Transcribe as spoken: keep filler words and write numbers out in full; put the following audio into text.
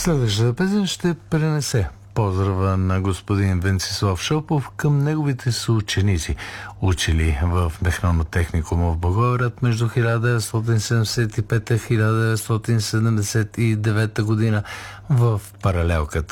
Следващата песен ще пренесе поздрава на господин Венцислав Шопов към неговите съученици, учили в Механотехникума в Благоевград между хиляда деветстотин седемдесет и пета и хиляда деветстотин седемдесет и девета година в паралелката